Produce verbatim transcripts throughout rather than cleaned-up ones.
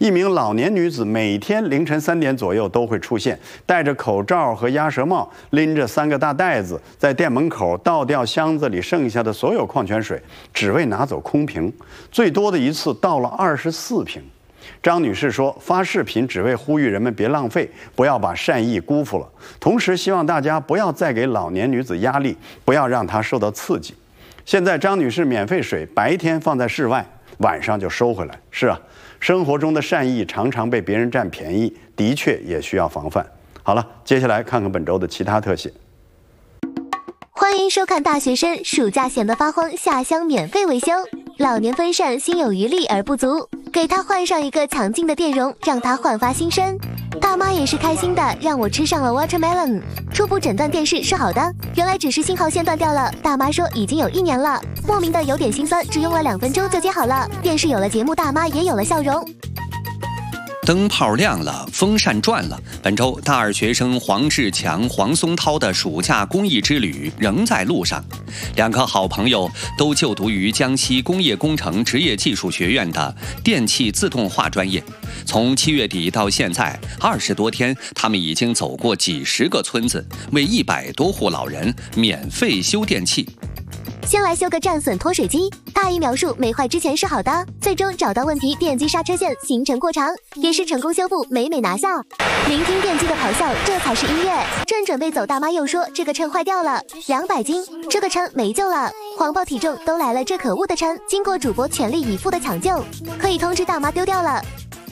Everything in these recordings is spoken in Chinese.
一名老年女子每天凌晨三点左右都会出现，戴着口罩和鸭舌帽，拎着三个大袋子，在店门口倒掉箱子里剩下的所有矿泉水，只为拿走空瓶。最多的一次倒了二十四瓶。张女士说，发视频只为呼吁人们别浪费，不要把善意辜负了。同时，希望大家不要再给老年女子压力，不要让她受到刺激。现在，张女士免费水白天放在室外，晚上就收回来。是啊，生活中的善意常常被别人占便宜，的确也需要防范。好了，接下来看看本周的其他特写。 欢迎收看大学生暑假闲得发慌，下乡免费维修。老年风扇心有余力而不足，给他换上一个强劲的电容，让他焕发新生。大妈也是开心的，让我吃上了 watermelon。初步诊断电视是好的，原来只是信号线断掉了。大妈说已经有一年了，莫名的有点心酸，只用了两分钟就接好了。电视有了节目，大妈也有了笑容。 灯泡亮了，风扇转了。本周大二学生黄志强、黄松涛的暑假公益之旅仍在路上。两个好朋友都就读于江西工业工程职业技术学院的电气自动化专业。从七月底到现在二十多天，他们已经走过几十个村子，为一百多户老人免费修电器。 先来修个战损脱水机，大意描述没坏之前是好的，最终找到问题，电机刹车线行程过长，也是成功修复，美美拿下。聆听电机的咆哮，这才是音乐。正准备走，大妈又说这个秤坏掉了，两百斤，这个称没救了。谎报体重都来了，这可恶的称，经过主播全力以赴的抢救，可以通知大妈丢掉了。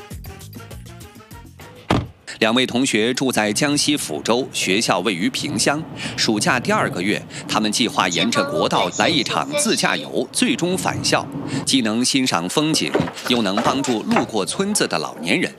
两位同学住在江西抚州，学校位于萍乡。暑假第二个月，他们计划沿着国道来一场自驾游，最终返校，既能欣赏风景，又能帮助路过村子的老年人。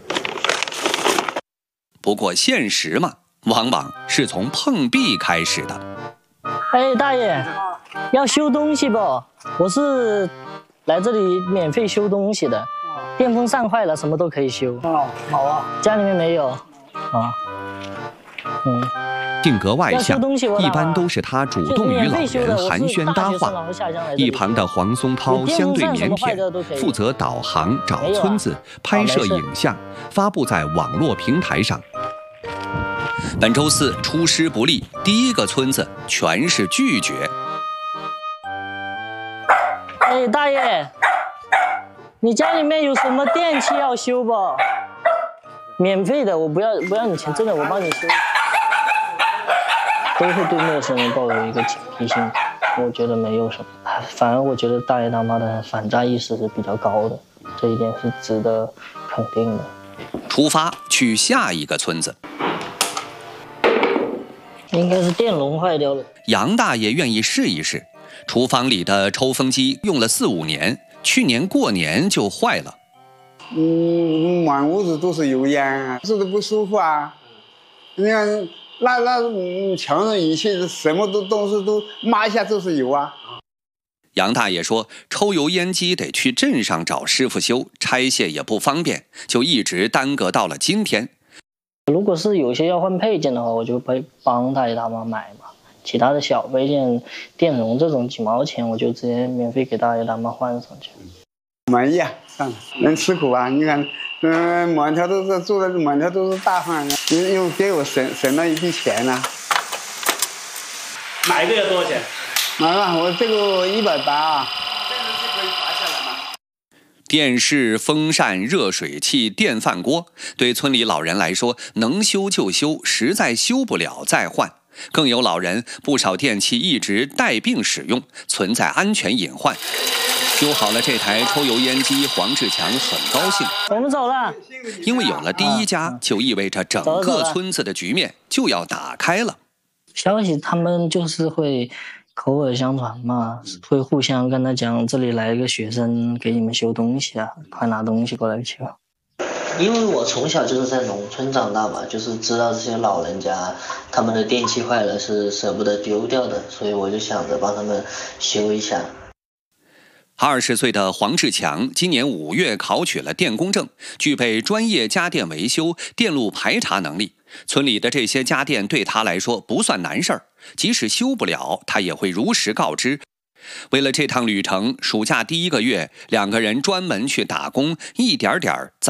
不过现实嘛，往往是从碰壁开始的。 哎，大爷，要修东西不？我是来这里免费修东西的。电风扇坏了，什么都可以修。哦，好啊。家里面没有。啊。嗯。 性格外向，一般都是他主动与老人寒暄搭话。一旁的黄松涛相对腼腆，负责导航、找村子、拍摄影像，发布在网络平台上。本周四出师不利，第一个村子全是拒绝。 哎，大爷。你家里面有什么电器要修不？免费的，我不要不要你钱，真的，我帮你修。都会对陌生人抱有一个警惕性，我觉得没有什么。反而我觉得大爷大妈的反诈意识是比较高的，这一点是值得肯定的。 出发去下一个村子。 应该是电容坏掉了。 杨大爷愿意试一试，厨房里的抽风机用了四五年。去年过年就坏了， 嗯，满屋子都是油烟啊，住的不舒服啊。你看那那嗯墙上仪器什么都东西都抹一下都是油啊。 杨大爷说，抽油烟机得去镇上找师傅修，拆卸也不方便，就一直耽搁到了今天。 如果是有些要换配件的话，我就会帮大爷大妈买嘛。其他的小配件，电容这种几毛钱，我就直接免费给大爷大妈换上去。 满意啊，算了，能吃苦啊！你看，嗯，满条都是做的，满条都是大汗，又又给我省省了一笔钱呢、啊。 买一个要多少钱？ 买吧，我这个一百八啊。 这个是可以拔下来吗？ 电视、风扇、热水器、电饭锅，对村里老人来说，能修就修，实在修不了再换。更有老人，不少电器一直带病使用，存在安全隐患。修好了这台抽油烟机，黄志强很高兴。 我们走了， 因为有了第一家，就意味着整个村子的局面就要打开了。 消息他们就是会口耳相传嘛，会互相跟他讲，这里来一个学生给你们修东西啊，快拿东西过来修。 因为我从小就是在农村长大嘛，就是知道这些老人家他们的电器坏了是舍不得丢掉的，所以我就想着帮他们修一下。 二十岁的黄志强今年五月考取了电工证，具备专业家电维修、电路排查能力。村里的这些家电对他来说不算难事儿，即使修不了，他也会如实告知。为了这趟旅程，暑假第一个月，两个人专门去打工，一点点攒